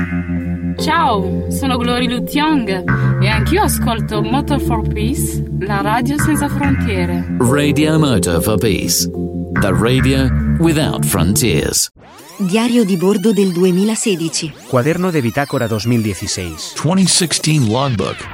Ciao, sono Glory Lutyong e anch'io ascolto Motor for Peace, la radio senza frontiere. Radio Motor for Peace, the radio without frontiers. Diario di bordo del 2016. Cuaderno de bitácora 2016. 2016 logbook.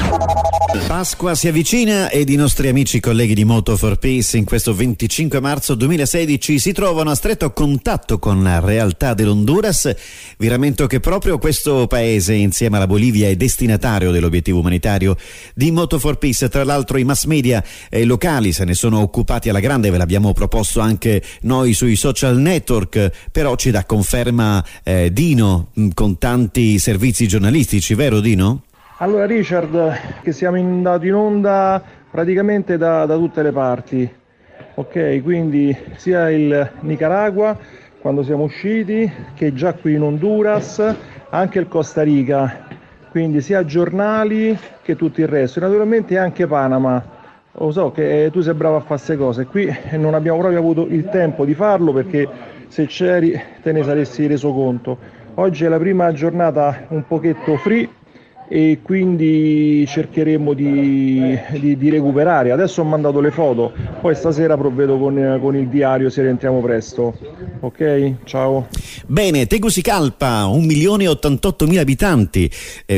Pasqua si avvicina ed i nostri amici colleghi di Motor for Peace in questo 25 marzo 2016 si trovano a stretto contatto con la realtà dell'Honduras. Vi rammento che proprio questo paese, insieme alla Bolivia, è destinatario dell'obiettivo umanitario di Motor for Peace. Tra l'altro i mass media locali se ne sono occupati alla grande, ve l'abbiamo proposto anche noi sui social network, però ci dà conferma Dino con tanti servizi giornalistici, vero Dino? Allora Richard, che siamo andati in onda praticamente da tutte le parti, ok? Quindi sia il Nicaragua quando siamo usciti, che già qui in Honduras, anche il Costa Rica, quindi sia giornali che tutto il resto, e naturalmente anche Panama. Lo so che tu sei bravo a fare queste cose, qui non abbiamo proprio avuto il tempo di farlo perché se c'eri te ne saresti reso conto. Oggi è la prima giornata un pochetto free e quindi cercheremo di recuperare. Adesso ho mandato le foto, poi stasera provvedo con il diario se rientriamo presto. Ok, ciao. Bene, Tegucigalpa, 1.088.000 abitanti,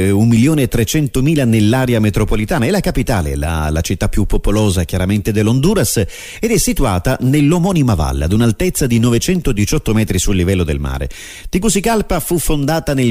1.300.000 nell'area metropolitana, è la capitale, la città più popolosa chiaramente dell'Honduras, ed è situata nell'omonima valle ad un'altezza di 918 metri sul livello del mare. Tegucigalpa fu fondata nel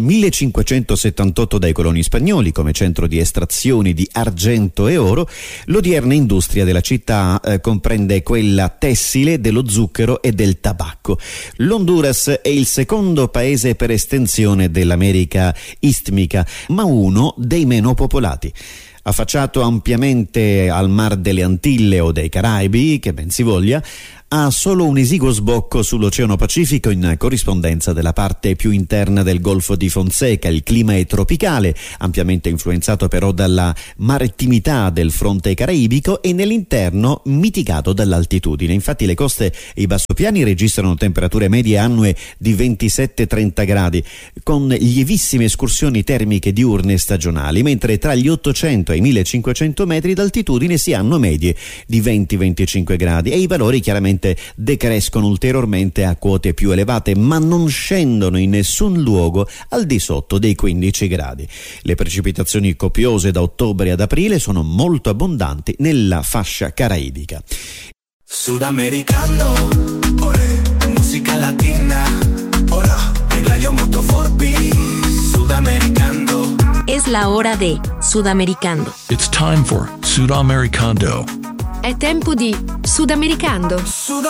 1578 dai coloni spagnoli come centro di estrazioni di argento e oro. L'odierna industria della città comprende quella tessile, dello zucchero e del tabacco. L'Honduras è il secondo paese per estensione dell'America istmica, ma uno dei meno popolati. Affacciato ampiamente al Mar delle Antille o dei Caraibi, che ben si voglia, ha solo un esiguo sbocco sull'Oceano Pacifico in corrispondenza della parte più interna del Golfo di Fonseca. Il clima è tropicale, ampiamente influenzato però dalla marittimità del fronte caraibico, e nell'interno mitigato dall'altitudine. Infatti le coste e i bassopiani registrano temperature medie annue di 27-30 gradi, con lievissime escursioni termiche diurne stagionali, mentre tra gli 800 e i 1500 metri d'altitudine si hanno medie di 20-25 gradi, e i valori chiaramente decrescono ulteriormente a quote più elevate, ma non scendono in nessun luogo al di sotto dei 15 gradi. Le precipitazioni copiose da ottobre ad aprile sono molto abbondanti nella fascia caraibica. Sudamericano, olé, musica latina, hola, Radio Motor for Peace, Sudamericano. Es la hora de Sudamericando. It's time for Sudamericando. È tempo di Sudamericando.